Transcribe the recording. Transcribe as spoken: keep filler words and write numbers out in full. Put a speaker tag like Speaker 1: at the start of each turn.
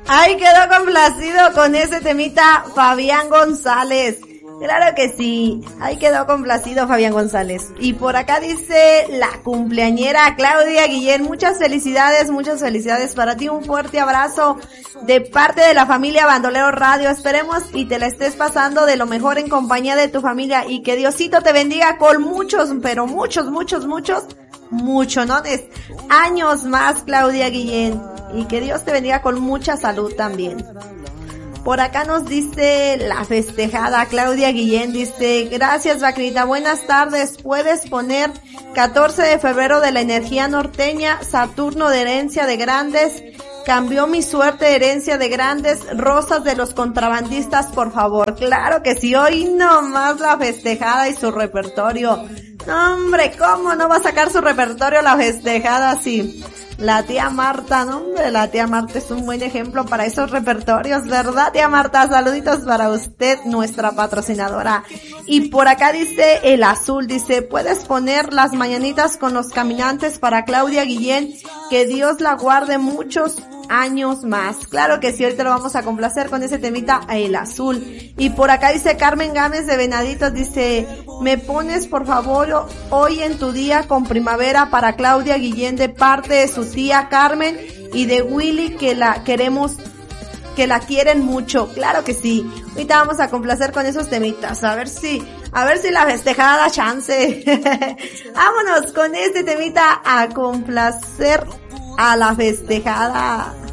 Speaker 1: Ahí quedó complacido con ese temita Fabián González. Claro que sí, ahí quedó complacido Fabián González. Y por acá dice la cumpleañera Claudia Guillén, muchas felicidades, muchas felicidades para ti, un fuerte abrazo de parte de la familia Bandolero Radio. Esperemos y te la estés pasando de lo mejor en compañía de tu familia y que Diosito te bendiga con muchos, pero muchos, muchos, muchos, muchonones años más, Claudia Guillén, y que Dios te bendiga con mucha salud también. Por acá nos dice la festejada Claudia Guillén, dice, gracias Vaquerita, buenas tardes, puedes poner catorce de febrero de la energía norteña, Saturno de herencia de grandes, cambió mi suerte de herencia de grandes, rosas de los contrabandistas, por favor. Claro que sí, hoy nomás la festejada y su repertorio. No, hombre, ¿cómo no va a sacar su repertorio la festejada así? La tía Marta, no hombre, la tía Marta es un buen ejemplo para esos repertorios, ¿verdad, tía Marta? Saluditos para usted, nuestra patrocinadora. Y por acá dice el azul, dice, puedes poner las mañanitas con los caminantes para Claudia Guillén, que Dios la guarde muchos años más. Claro que sí, ahorita lo vamos a complacer con ese temita, el azul. Y por acá dice Carmen Gámez de Venaditos, dice, me pones por favor hoy en tu día con primavera para Claudia Guillén de parte de su tía Carmen y de Willy, que la queremos, que la quieren mucho. Claro que sí, ahorita vamos a complacer con esos temitas, a ver si, a ver si la festejada da chance. Vámonos con este temita a complacer a la festejada.